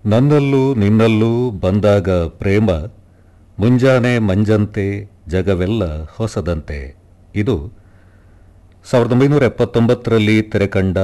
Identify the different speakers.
Speaker 1: ನನ್ನಲ್ಲೂ ನಿನ್ನಲ್ಲೂ ಬಂದಾಗ ಪ್ರೇಮ, ಮುಂಜಾನೆ ಮಂಜಂತೆ ಜಗವೆಲ್ಲ ಹೊಸದಂತೆ. ಇದು 1979ರಲ್ಲಿ ತೆರೆಕಂಡ